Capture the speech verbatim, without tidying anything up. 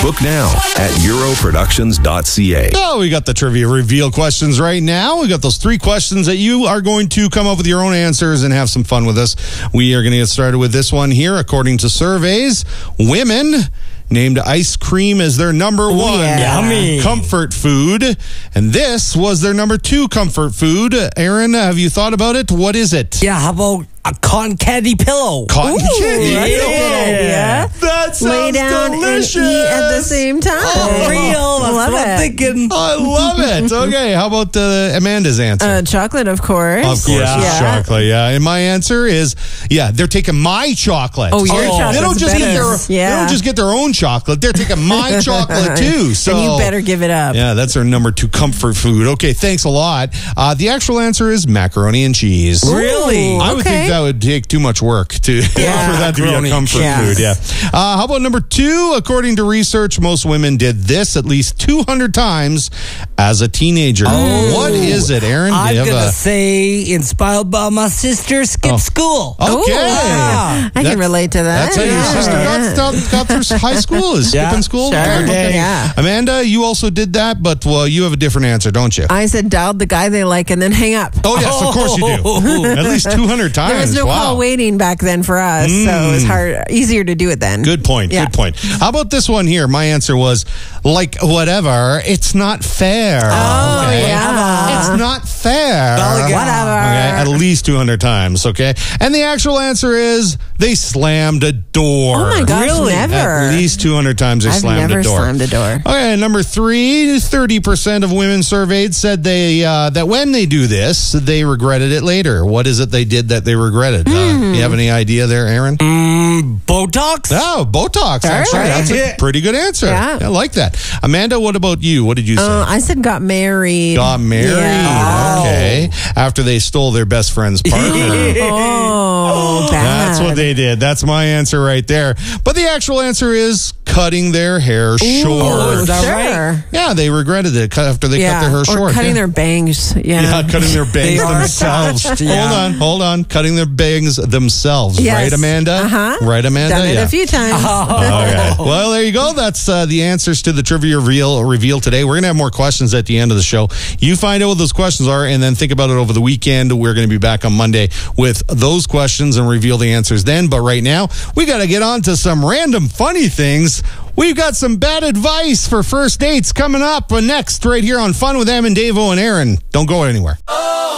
Book now at euro productions dot c a. Oh, we got the trivia reveal questions right now. We got those three questions that you are going to come up with your own answers and have some fun with us. We are going to get started with this one here. According to surveys, women named ice cream as their number one yeah. Yummy. comfort food. And this was their number two comfort food. Aaron, have you thought about it? What is it? Yeah, how about a cotton candy pillow? Cotton Ooh, candy that's pillow. a good idea. That sounds Lay down delicious. and eat at the same time. Oh, real. That's Love what I'm it. thinking. I love it. Okay, how about uh, Amanda's answer? Uh, chocolate, of course. Of course, Yeah. it's Yeah. chocolate, yeah. And my answer is, yeah, they're taking my chocolate. Oh, your They chocolate's don't just get better. their, Yeah. They don't just get their own chocolate. They're taking my chocolate too. So And you better give it up. yeah, that's our number two comfort food. Okay, thanks a lot. Uh, the actual answer is macaroni and cheese. Really? I would okay. think that would take too much work to Yeah. for that to be a Macaroni and comfort cheese. food. Yeah. Uh, how about number two? According to research, most women did this at least two hundred times as a teenager. What is it, Aaron? Do I'm you have going to a- say inspired by my sister skip Oh. school. Okay. Ooh, Yeah. I That- can relate to that. That's how your Yeah. sister got, got, got through high school, is Yeah, skipping school? sure. Okay. Yeah. Amanda, you also did that, but well, you have a different answer, don't you? I said dialed the guy they like and then hang up. Oh, yes, of course you do. At least two hundred times. There was no wow. call waiting back then for us, so it was hard, easier to do it then. Good point. Yeah. Good point. How about this one here? My answer was like whatever. It's not fair. Oh, Okay? yeah. It's not fair. Well, yeah. Whatever. Okay, at least two hundred times, okay? And the actual answer is they slammed a door. Oh my gosh, Really? never. At least two hundred times they I've slammed never a door. slammed a door. Okay, number three, thirty percent of women surveyed said they uh, that when they do this, they regretted it later. What is it they did that they regretted? Uh, you have any idea there, Aaron? Mm, Botox? Oh, Botox, actually. right. That's a pretty good answer. Yeah. I like that. Amanda, what about you? What did you say? Uh, I said got married. Got married. Yeah. Okay. After they stole their best friend's partner. Oh, bad. That's what they did. That's my answer right there. But the actual answer is cutting their hair short. Oh, is that sure. right? Yeah, they regretted it cut- after they yeah. cut their hair or short. cutting yeah. their bangs. Yeah. Yeah, cutting their bangs They are themselves. attached, yeah. Hold on, hold on. Cutting their bangs themselves. Yes. Right, Amanda? Uh-huh. Right, Amanda? Done it yeah. a few times. Okay. Well, there you go. That's uh, the answers to the trivia reveal, reveal today. We're going to have more questions at the end of the show. You find out what those questions are and then think about it over the weekend. We're going to be back on Monday with those questions and reveal the answers then. But right now, we got to get on to some random funny things. We've got some bad advice for first dates coming up next right here on Fun with Em and Davo and Aaron. Don't go anywhere.